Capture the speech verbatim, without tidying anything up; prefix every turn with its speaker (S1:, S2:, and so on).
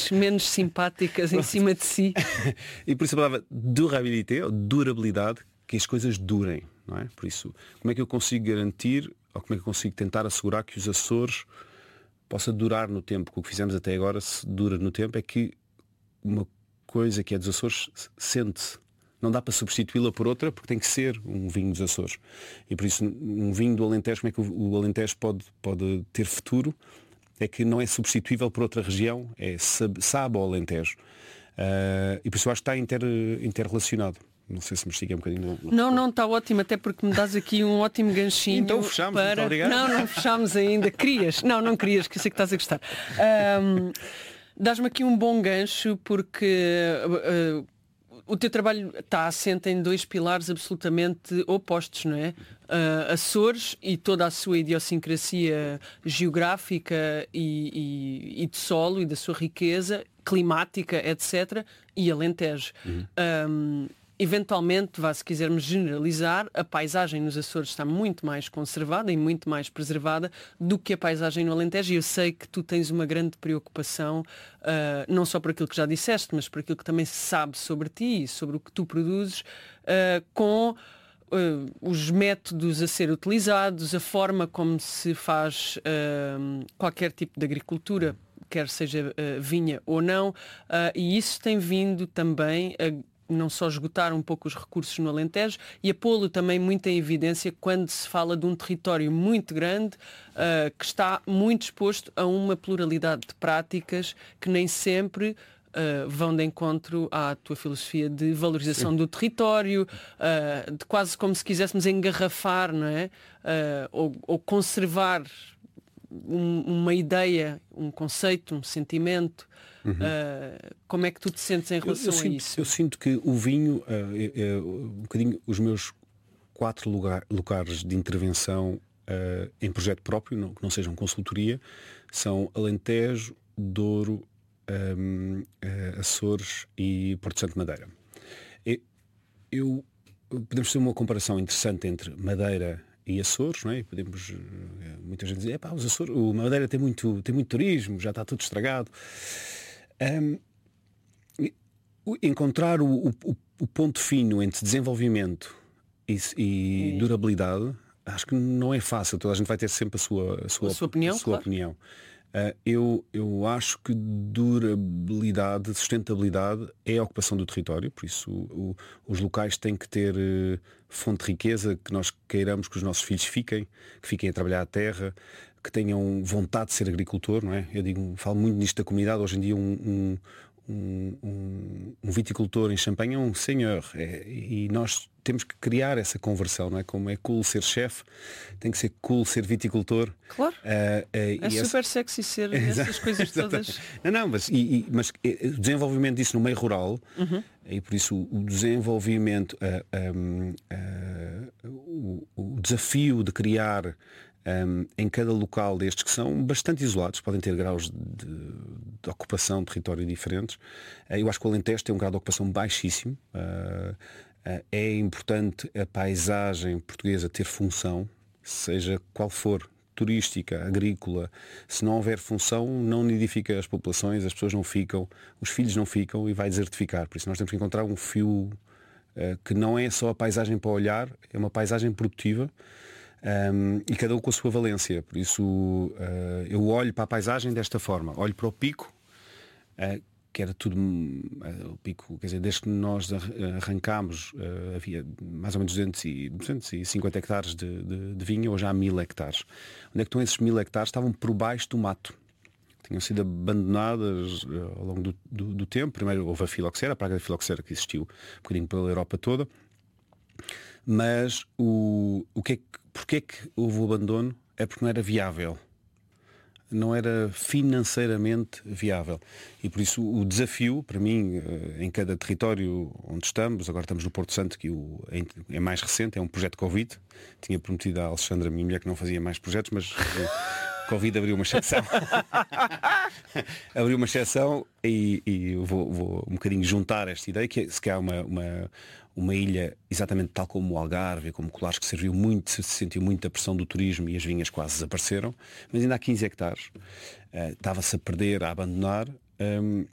S1: mais menos simpáticas em cima de si.
S2: E por isso a palavra durabilité, ou durabilidade, que as coisas durem, não é? Por isso, como é que eu consigo garantir, ou como é que eu consigo tentar assegurar que os Açores possa durar no tempo? Que o que fizemos até agora, se dura no tempo, é que uma coisa que é dos Açores sente-se. Não dá para substituí-la por outra, porque tem que ser um vinho dos Açores. E por isso, um vinho do Alentejo, como é que o, o Alentejo pode, pode ter futuro? É que não é substituível por outra região, é sabe, sabe ao Alentejo. Uh, e por isso eu acho que está inter, interrelacionado. Não sei se me estiquei um bocadinho.
S1: Não, não, está ótimo, até porque me dás aqui um ótimo ganchinho.
S2: Então fechamos,
S1: para...
S2: muito obrigado.
S1: Não, não fechamos ainda. Querias? Não, não querias, que eu sei que estás a gostar. Um, dás-me aqui um bom gancho, porque uh, o teu trabalho está assente em dois pilares absolutamente opostos, não é? Uh, Açores e toda a sua idiosincrasia geográfica e, e, e de solo e da sua riqueza climática, etcétera. E Alentejo. Uhum. Um, Eventualmente, vá, se quisermos generalizar, a paisagem nos Açores está muito mais conservada e muito mais preservada do que a paisagem no Alentejo. E eu sei que tu tens uma grande preocupação, uh, não só por aquilo que já disseste, mas por aquilo que também se sabe sobre ti e sobre o que tu produzes, uh, com uh, os métodos a ser utilizados, a forma como se faz uh, qualquer tipo de agricultura, quer seja uh, vinha ou não, uh, e isso tem vindo também a não só esgotar um pouco os recursos no Alentejo e a pô-lo também muito em evidência quando se fala de um território muito grande uh, que está muito exposto a uma pluralidade de práticas que nem sempre uh, vão de encontro à tua filosofia de valorização Sim. do território, uh, de quase como se quiséssemos engarrafar, não é? Uh, ou, ou conservar um, uma ideia, um conceito, um sentimento. Uhum. Uh, como é que tu te sentes em relação
S2: eu, eu
S1: a
S2: sinto,
S1: isso?
S2: Eu sinto que o vinho, uh, é, é, um bocadinho os meus quatro lugar, lugares de intervenção uh, em projeto próprio, não, que não sejam consultoria, são Alentejo, Douro, um, uh, Açores e Porto Santo Madeira. Eu, eu, podemos ter uma comparação interessante entre Madeira e Açores, não é? Podemos, muita gente diz, é pá, os Açores, o Madeira tem muito, tem muito turismo, já está tudo estragado. Um, encontrar o, o, o ponto fino entre desenvolvimento e, e durabilidade, acho que não é fácil. Toda a gente vai ter sempre a sua, a sua,
S1: a sua opinião.
S2: A sua
S1: claro.
S2: opinião. Uh, eu, eu acho que durabilidade, sustentabilidade é a ocupação do território, por isso o, o, os locais têm que ter uh, fonte de riqueza, que nós queiramos que os nossos filhos fiquem, que fiquem a trabalhar a terra, que tenham vontade de ser agricultor, não é? Eu digo, falo muito nisto da comunidade, hoje em dia um, um, um, um, um viticultor em Champagne é um senhor, é, e nós temos que criar essa conversão, não é? Como é cool ser chefe, tem que ser cool ser viticultor.
S1: Claro. Uh, uh, é super essa... sexy ser essas coisas todas.
S2: Não, não, mas, e, e, mas o desenvolvimento disso no meio rural, uhum. e por isso o desenvolvimento, uh, um, uh, o, o desafio de criar um, em cada local destes que são bastante isolados, podem ter graus de, de ocupação de território diferentes. Uh, eu acho que o Alentejo tem um grau de ocupação baixíssimo. Uh, É importante a paisagem portuguesa ter função, seja qual for, turística, agrícola. Se não houver função, não nidifica as populações, as pessoas não ficam, os filhos não ficam e vai desertificar. Por isso nós temos que encontrar um fio uh, que não é só a paisagem para olhar, é uma paisagem produtiva, um, e cada um com a sua valência. Por isso uh, eu olho para a paisagem desta forma, olho para o pico, uh, que era tudo o pico, quer dizer, desde que nós arrancámos uh, havia mais ou menos duzentos e, duzentos e cinquenta hectares de, de, de vinha, hoje há mil hectares. Onde é que estão esses mil hectares? Estavam por baixo do mato. Tinham sido abandonadas uh, ao longo do, do, do tempo. Primeiro houve a filoxera, a praga da filoxera que existiu um bocadinho pela Europa toda. Mas o, o que é que, porque é que houve o abandono? É porque não era viável. Não era financeiramente viável. E por isso o desafio, para mim, em cada território onde estamos, agora estamos no Porto Santo, que é mais recente, é um projeto Covid. Tinha prometido à Alexandra, minha mulher, que não fazia mais projetos, mas o Covid abriu uma exceção. Abriu uma exceção e, e vou, vou um bocadinho juntar esta ideia, que é, se calhar uma, uma, uma ilha exatamente tal como o Algarve, como Colares, que serviu muito, se sentiu muito a pressão do turismo e as vinhas quase desapareceram, mas ainda há quinze hectares. Uh, estava-se a perder, a abandonar, um,